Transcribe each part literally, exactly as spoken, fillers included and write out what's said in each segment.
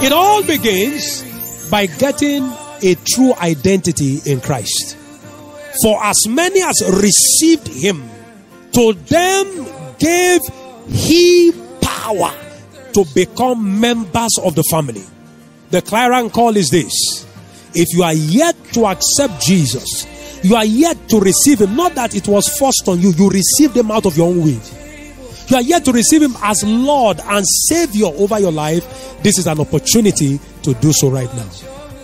It all begins by getting a true identity in Christ. For as many as received him, to them gave he power to become members of the family. The clarion call is this: if you are yet to accept Jesus, you are yet to receive him, not that it was forced on you, you received him out of your own will. You are yet to receive him as Lord and Savior over your life. This is an opportunity to do so right now.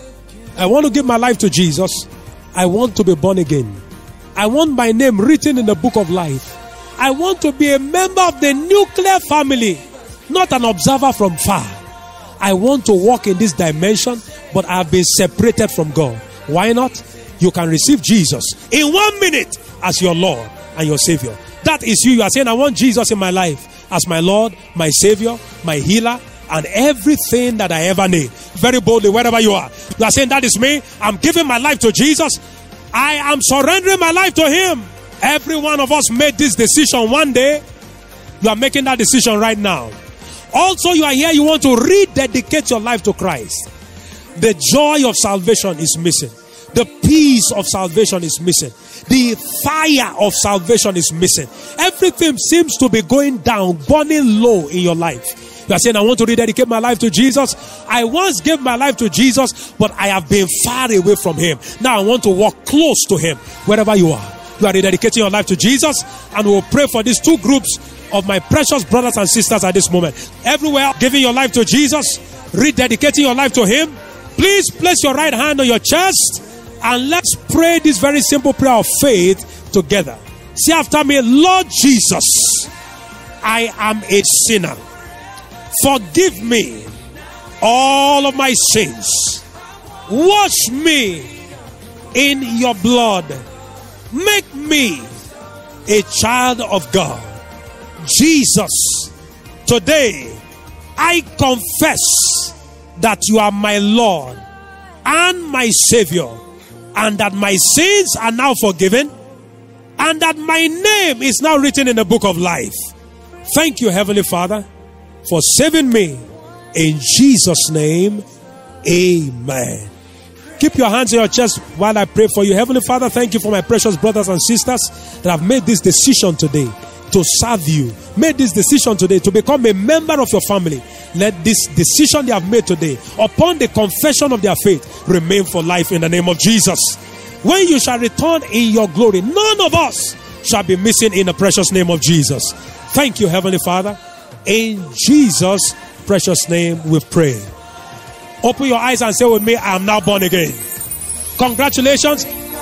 I want to give my life to Jesus. I want to be born again. I want my name written in the book of life. I want to be a member of the nuclear family, not an observer from far. I want to walk in this dimension, but I have been separated from God. Why not? You can receive Jesus in one minute as your Lord and your Savior. That is you. You are saying, I want Jesus in my life as my Lord, my Savior, my healer, and everything that I ever need. Very boldly, wherever you are. You are saying, that is me. I'm giving my life to Jesus. I am surrendering my life to him. Every one of us made this decision one day. You are making that decision right now. Also, you are here, you want to rededicate your life to Christ. The joy of salvation is missing. The peace of salvation is missing. The fire of salvation is missing. Everything seems to be going down, burning low in your life. You are saying, I want to rededicate my life to Jesus. I once gave my life to Jesus, but I have been far away from him. Now I want to walk close to him. Wherever you are, you are rededicating your life to Jesus, and we'll pray for these two groups of my precious brothers and sisters at this moment. Everywhere, giving your life to Jesus, rededicating your life to him. Please place your right hand on your chest and let's pray this very simple prayer of faith together. Say after me, Lord Jesus, I am a sinner. Forgive me all of my sins. Wash me in your blood. Make me a child of God. Jesus, today I confess that you are my Lord and my Savior, and that my sins are now forgiven, and that my name is now written in the book of life. Thank you, Heavenly Father, for saving me. In Jesus' name, amen. Keep your hands on your chest while I pray for you. Heavenly Father, thank you for my precious brothers and sisters that have made this decision today to serve you. Made this decision today to become a member of your family. Let this decision they have made today, upon the confession of their faith, remain for life in the name of Jesus. When you shall return in your glory, none of us shall be missing in the precious name of Jesus. Thank you, Heavenly Father. In Jesus' precious name we pray. Open your eyes and say with me, I am now born again. Congratulations.